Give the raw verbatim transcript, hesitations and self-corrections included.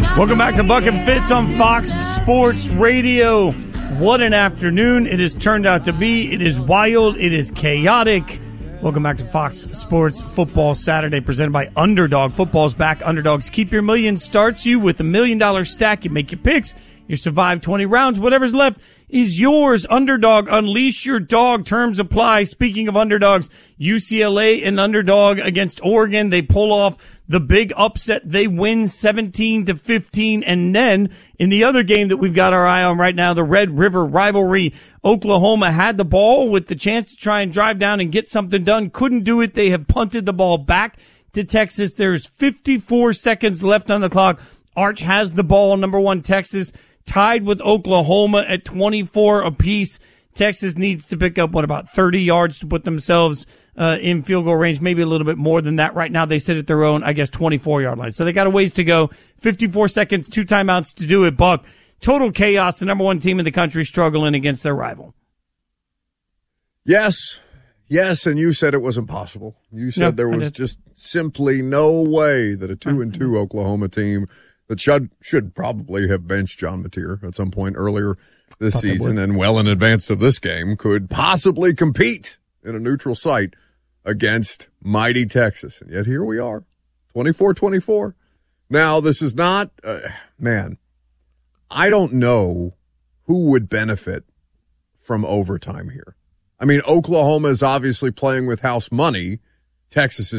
Welcome back to Buck and Fitz on Fox Sports Radio. What an afternoon it has turned out to be. It is wild. It is chaotic. Welcome back to Fox Sports Football Saturday, presented by Underdog. Football's back. Underdogs Keep Your Million starts you with a million dollar stack. You make your picks. You survive twenty rounds. Whatever's left is yours. Underdog, unleash your dog. Terms apply. Speaking of underdogs, U C L A and underdog against Oregon. They pull off the big upset. They win seventeen to fifteen. And then in the other game that we've got our eye on right now, the Red River rivalry, Oklahoma had the ball with the chance to try and drive down and get something done. Couldn't do it. They have punted the ball back to Texas. There's fifty-four seconds left on the clock. Arch has the ball. Number one, Texas, tied with Oklahoma at twenty-four apiece. Texas needs to pick up, what, about thirty yards to put themselves uh, in field goal range, maybe a little bit more than that. Right now they sit at their own, I guess, twenty-four-yard line. So they got a ways to go. fifty-four seconds, two timeouts to do it. Buck, total chaos. The number one team in the country struggling against their rival. Yes. Yes, and you said it was impossible. You said No, there I was did. just simply no way that a two and two Oklahoma team that should should probably have benched John Mateer at some point earlier this Thought they season would. and well in advance of this game could possibly compete in a neutral site against mighty Texas. And yet here we are, twenty-four twenty-four. Now, this is not, uh, man, I don't know who would benefit from overtime here. I mean, Oklahoma is obviously playing with house money. Texas is